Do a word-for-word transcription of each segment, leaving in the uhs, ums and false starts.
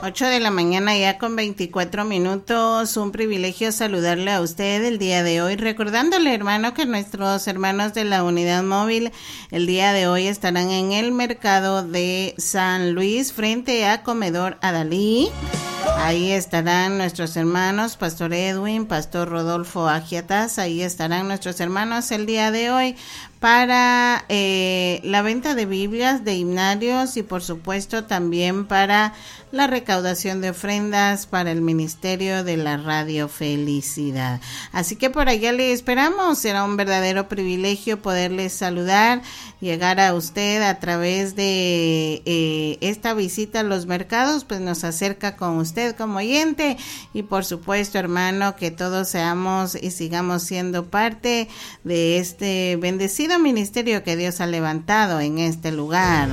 ocho de la mañana ya con veinticuatro minutos, un privilegio saludarle a usted el día de hoy, recordándole, hermano, que nuestros hermanos de la unidad móvil el día de hoy estarán en el mercado de San Luis frente a Comedor Adalí. Ahí estarán nuestros hermanos, Pastor Edwin, Pastor Rodolfo Agiatas, ahí estarán nuestros hermanos el día de hoy para eh, la venta de Biblias, de himnarios y por supuesto también para la recaudación de ofrendas para el Ministerio de la Radio Felicidad. Así que por allá le esperamos, será un verdadero privilegio poderles saludar, llegar a usted a través de eh, esta visita a los mercados, pues nos acerca con usted como oyente y por supuesto, hermano, que todos seamos y sigamos siendo parte de este bendecido ministerio que Dios ha levantado en este lugar.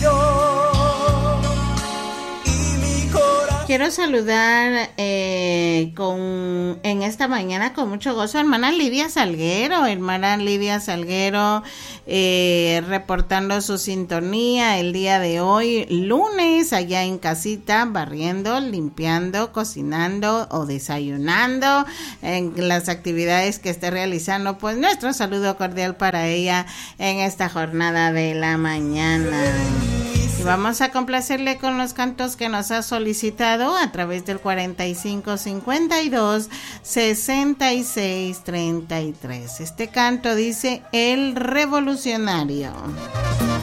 Quiero saludar eh, con en esta mañana con mucho gozo a hermana Lidia Salguero, hermana Lidia Salguero eh, reportando su sintonía el día de hoy, lunes, allá en casita, barriendo, limpiando, cocinando o desayunando, en las actividades que esté realizando, pues nuestro saludo cordial para ella en esta jornada de la mañana. Y vamos a complacerle con los cantos que nos ha solicitado a través del cuarenta y cinco cincuenta y dos sesenta y seis treinta y tres. Este canto dice El Revolucionario.